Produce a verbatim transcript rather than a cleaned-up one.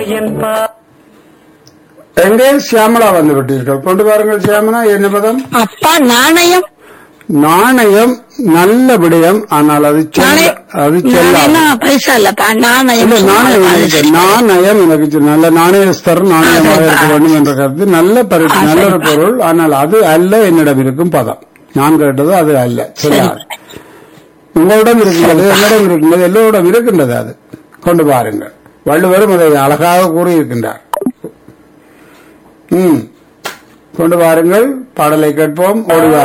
எங்கே சியாமலா வந்து விட்டீர்கள்? கொண்டு பாருங்கள் சியாமலா. என்ன பதம்? அப்பா நாணயம். நாணயம் நல்ல விடயம். ஆனால் அது சொல்ல- அது சொல்லாது. பைசா இல்லப்பா, நாணயம். இல்ல, நாணயம் எனக்கு- நாணயம் எனக்கு சொ- நல்ல நாணயஸ்தர் நாணயமாக இருக்க வேண்டும் என்ற கருத்து நல்ல பரிசு, நல்ல ஒரு பொருள். ஆனால் அது அல்ல என்னிடம் இருக்கும் பதம். நான் கேட்டது அது அல்ல, சொல்லாது. உங்களிடம் இருக்கின்றது, என்னிடம் இருக்கின்றது, எல்லோரிடம் இருக்கின்றது. அது கொண்டு பாருங்கள். வள்ளுவரும் அதை அழகாக கூறியிருக்கின்றார். ம் கொண்டு வாருங்கள். பாடலை கேட்போம். ஓடுவார்.